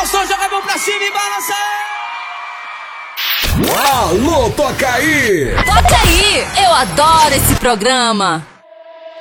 o som, joga a mão pra cima e balança. Alô, toca aí! Toca aí! Eu adoro esse programa.